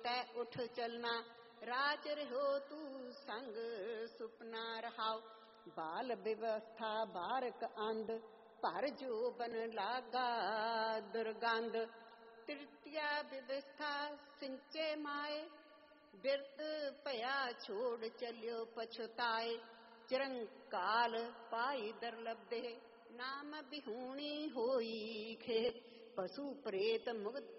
कै उठ चलना, राज रहो तू संग सुपना रहाओ। बाल व्यवस्था बारक आंद, पर जो बन लागा दुर्गंध। तृतीया व्यवस्था सिंचे माए, बिरत भया छोड़ चलियो पछताए। चिरंकाल पाई दुर्लभ दे, नाम बिहूणी होई खे। पशु प्रेत मुक्त